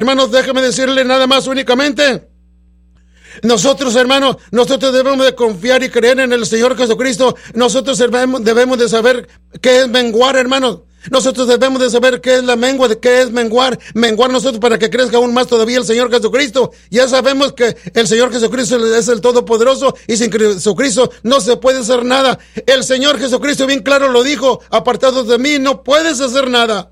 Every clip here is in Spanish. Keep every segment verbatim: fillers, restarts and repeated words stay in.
hermanos, déjame decirle nada más únicamente. Nosotros, hermanos, nosotros debemos de confiar y creer en el Señor Jesucristo. Nosotros debemos, debemos de saber qué es menguar, hermanos. Nosotros debemos de saber qué es la mengua, de qué es menguar, menguar nosotros para que crezca aún más todavía el Señor Jesucristo. Ya sabemos que el Señor Jesucristo es el Todopoderoso y sin Jesucristo no se puede hacer nada. El Señor Jesucristo bien claro lo dijo: apartados de mí no puedes hacer nada.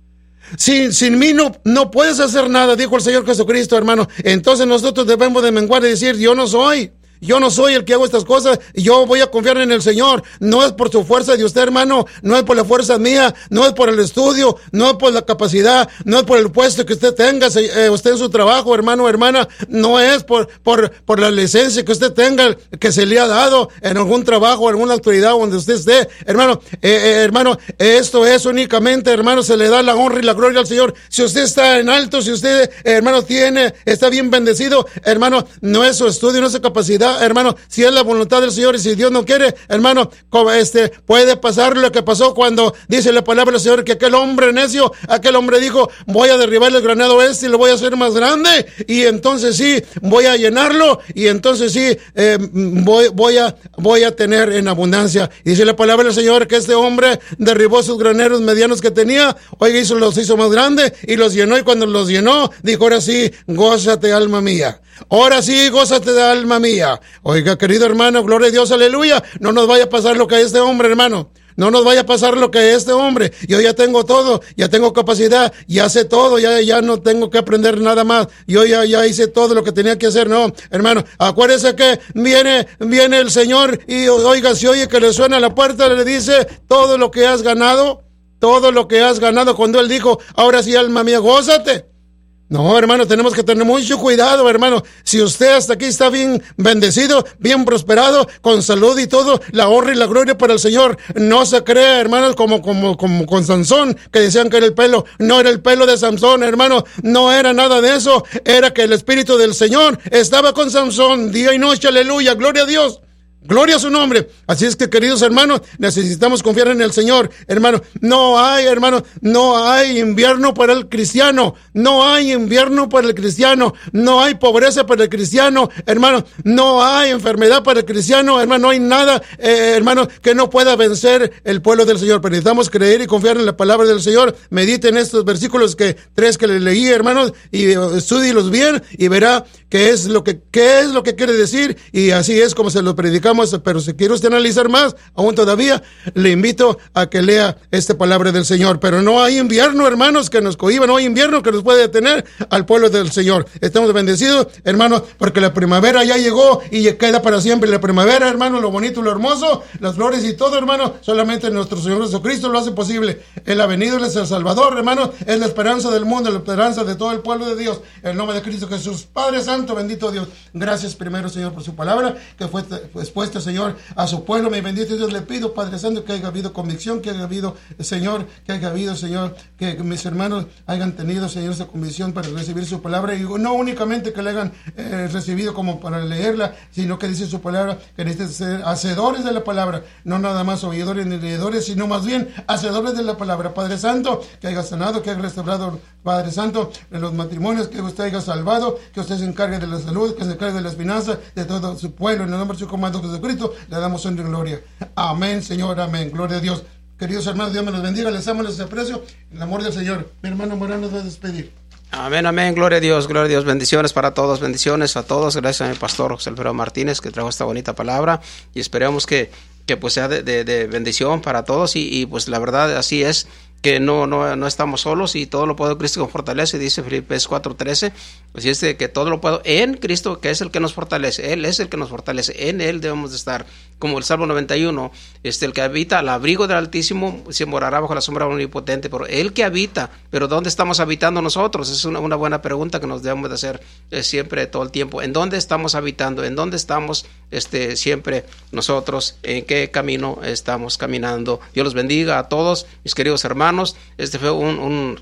Sin, sin mí no, no puedes hacer nada, dijo el Señor Jesucristo, hermano. Entonces nosotros debemos de menguar y decir: yo no soy. Yo no soy el que hago estas cosas, yo voy a confiar en el Señor. No es por su fuerza de usted, hermano, no es por la fuerza mía, no es por el estudio, no es por la capacidad, no es por el puesto que usted tenga, eh, usted en su trabajo, hermano, hermana, no es por, por, por la licencia que usted tenga, que se le ha dado en algún trabajo, en alguna autoridad donde usted esté, hermano, eh, eh, hermano, esto es únicamente, hermano, se le da la honra y la gloria al Señor. Si usted está en alto, si usted, eh, hermano, tiene, está bien bendecido, hermano, no es su estudio, no es su capacidad, hermano, si es la voluntad del Señor y si Dios no quiere, hermano, este, puede pasar lo que pasó cuando dice la palabra del Señor que aquel hombre necio, aquel hombre dijo: voy a derribar el granado este y lo voy a hacer más grande, y entonces sí, voy a llenarlo, y entonces sí, eh, voy, voy a, voy a tener en abundancia. Y dice la palabra del Señor que este hombre derribó sus graneros medianos que tenía, oiga, hizo, los hizo más grandes y los llenó, y cuando los llenó, dijo: ahora sí, gózate, alma mía. Ahora sí, gózate de alma mía. Oiga, querido hermano, gloria a Dios, aleluya. No nos vaya a pasar lo que a este hombre, hermano. No nos vaya a pasar lo que a este hombre. Yo ya tengo todo, ya tengo capacidad, ya sé todo, ya, ya no tengo que aprender nada más. Yo ya, ya hice todo lo que tenía que hacer. No, hermano, acuérdese que viene, viene el Señor y oiga, si oye que le suena a la puerta, le dice: todo lo que has ganado, todo lo que has ganado, cuando Él dijo: ahora sí, alma mía, gózate. No, hermano, tenemos que tener mucho cuidado, hermano. Si usted hasta aquí está bien bendecido, bien prosperado, con salud y todo, la honra y la gloria para el Señor. No se crea, hermanos, como, como, como con Sansón, que decían que era el pelo. No era el pelo de Sansón, hermano. No era nada de eso. Era que el Espíritu del Señor estaba con Sansón día y noche. Aleluya, gloria a Dios. Gloria a su nombre. Así es que, queridos hermanos, necesitamos confiar en el Señor. Hermano, no hay, hermano, no hay invierno para el cristiano. No hay invierno para el cristiano. No hay pobreza para el cristiano. Hermano, no hay enfermedad para el cristiano. Hermano, no hay nada, eh, hermano, que no pueda vencer el pueblo del Señor. Pero necesitamos creer y confiar en la palabra del Señor. Medite en estos versículos que tres que le leí, hermanos, y estudielos bien y verá qué es lo que, qué es lo que quiere decir. Y así es como se lo predicamos. Pero si quiere usted analizar más, aún todavía, le invito a que lea esta palabra del Señor. Pero no hay invierno, hermanos, que nos cohiba, no hay invierno que nos puede detener al pueblo del Señor. Estamos bendecidos, hermanos, porque la primavera ya llegó y queda para siempre. La primavera, hermanos, lo bonito, lo hermoso, las flores y todo, hermanos, solamente nuestro Señor Jesucristo lo hace posible. Él ha venido, Él es el Salvador, hermanos, es la esperanza del mundo, la esperanza de todo el pueblo de Dios. En el nombre de Cristo Jesús, Padre Santo, bendito Dios. Gracias primero, Señor, por su palabra, que fue expuesta, Señor, a su pueblo. Mi bendito Dios, le pido, Padre Santo, que haya habido convicción, que haya habido, Señor, que haya habido, Señor, que mis hermanos hayan tenido, Señor, esa convicción para recibir su palabra, y no únicamente que la hayan eh, recibido como para leerla, sino que dice su palabra que necesitan ser hacedores de la palabra, no nada más oidores ni leedores, sino más bien hacedores de la palabra. Padre Santo, que haya sanado, que haya restaurado, Padre Santo, en los matrimonios, que usted haya salvado, que usted se encargue de la salud, que se encargue de las finanzas de todo su pueblo. En el nombre de su comando Jesucristo, le damos honra y gloria. Amén, Señor, amén. Gloria a Dios. Queridos hermanos, Dios me los bendiga, les amo, les aprecio, en el amor del Señor. Mi hermano Morán nos va a despedir. Amén, amén, gloria a Dios, gloria a Dios, bendiciones para todos, bendiciones a todos. Gracias a mi pastor José Alfredo Martínez, que trajo esta bonita palabra, y esperamos que, que pues sea de, de, de bendición para todos, y, y pues la verdad así es, que no, no, no estamos solos, y todo lo puedo en Cristo que fortalece, dice Filipenses cuatro trece. Así es de que todo lo puedo en Cristo, que es el que nos fortalece. Él es el que nos fortalece, en Él debemos de estar. Como el Salmo noventa y uno, este, el que habita al abrigo del Altísimo se morará bajo la sombra del Omnipotente. Pero Él que habita, pero ¿dónde estamos habitando nosotros? Es una, una buena pregunta que nos debemos de hacer eh, siempre, todo el tiempo. ¿En dónde estamos habitando? ¿En dónde estamos este, siempre nosotros? ¿En qué camino estamos caminando? Dios los bendiga a todos, mis queridos hermanos. Este fue un... un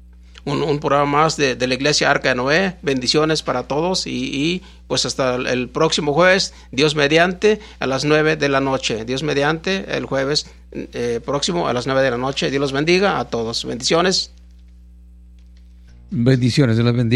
Un, un programa más de, de la Iglesia Arca de Noé. Bendiciones para todos, y, y pues hasta el, el próximo jueves, Dios mediante, a las nueve de la noche. Dios mediante, el jueves eh, próximo a las nueve de la noche. Dios los bendiga a todos. Bendiciones. Bendiciones, Dios los bendiga.